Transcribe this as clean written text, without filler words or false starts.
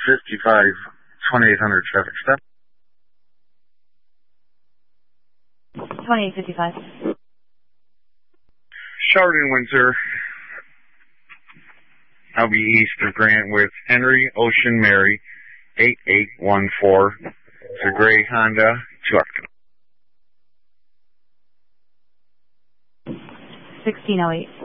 2800 traffic stop. 2855. Sheridan Windsor. I'll be east of Grant with Henry Ocean Mary, 8814. It's a gray Honda truck. 1608.